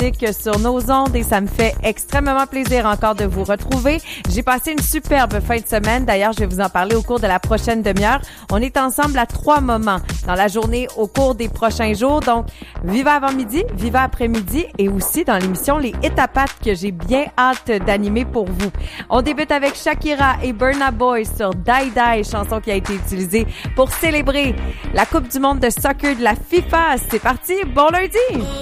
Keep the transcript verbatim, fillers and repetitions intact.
fantastique sur nos ondes et ça me fait extrêmement plaisir encore de vous retrouver. J'ai passé une superbe fin de semaine. D'ailleurs, je vais vous en parler au cours de la prochaine demi-heure. On est ensemble à trois moments dans la journée au cours des prochains jours. Donc, Viva avant-midi, Viva après-midi et aussi dans l'émission Les Hits à pattes que j'ai bien hâte d'animer pour vous. On débute avec Shakira et Burna Boy sur Die Die, chanson qui a été utilisée pour célébrer la Coupe du monde de soccer de la FIFA. C'est parti, bon lundi!